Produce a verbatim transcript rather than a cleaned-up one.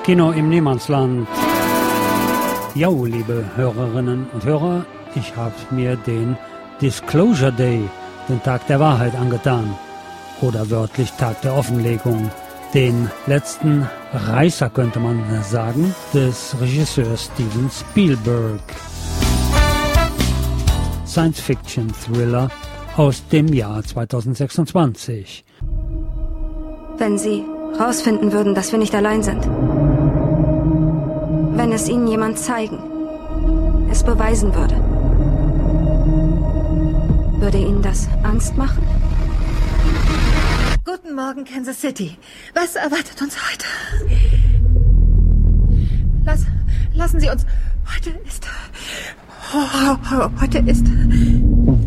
Kino im Niemandsland. Jo, liebe Hörerinnen und Hörer, ich habe mir den Disclosure Day, den Tag der Wahrheit, angetan. Oder wörtlich Tag der Offenlegung. Den letzten Reißer, könnte man sagen, des Regisseurs Steven Spielberg. Science-Fiction-Thriller aus dem Jahr zweitausendsechsundzwanzig. Wenn Sie rausfinden würden, dass wir nicht allein sind. Wenn es Ihnen jemand zeigen, es beweisen würde. Würde Ihnen das Angst machen? Guten Morgen, Kansas City. Was erwartet uns heute? Lass, lassen Sie uns... Heute ist... Oh, heute ist...